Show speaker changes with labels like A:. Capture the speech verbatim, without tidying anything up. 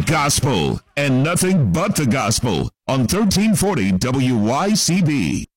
A: gospel and nothing but the gospel on thirteen forty W Y C B.